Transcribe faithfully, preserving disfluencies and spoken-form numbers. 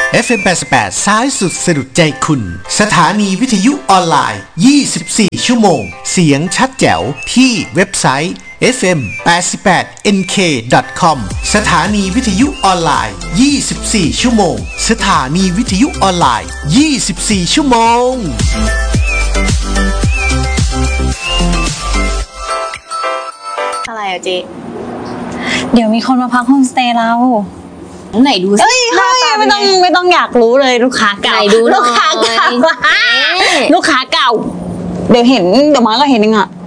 เอฟ เอ็ม แปดสิบแปดซ้ายสุดสะดุดใจคุณสถานีวิทยุออนไลน์ยี่สิบสี่ชั่วโมงเสียงชัดแจ๋วที่เว็บไซต์ เอฟ เอ็ม แปดสิบแปด เอ็น เค ดอท คอม สถานีวิทยุออนไลน์ยี่สิบสี่ชั่วโมงสถานีวิทยุออนไลน์ยี่สิบสี่ชั่วโมงอะไรอะเจ๊เดี๋ยวมีคนมาพักโฮมสเตย์เราไหนดูสิเฮ้ยไม่ต้องไม่ต้องอยากรู้เลยลูกค้าเก่าดูลูกค้าเก่าลูกค้าเก่าเดี๋ยวเห็นเดี๋ยวมาก็เห็นเองอะ